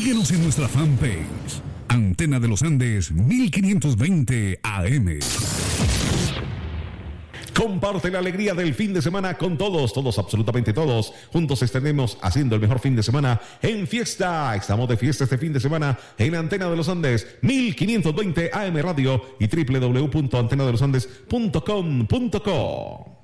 Síguenos en nuestra fanpage, Antena de los Andes 1520 AM. Comparte la alegría del fin de semana con todos, absolutamente todos. Juntos estaremos haciendo el mejor fin de semana en fiesta. Estamos de fiesta este fin de semana en Antena de los Andes 1520 AM Radio y www.antenadelosandes.com.co.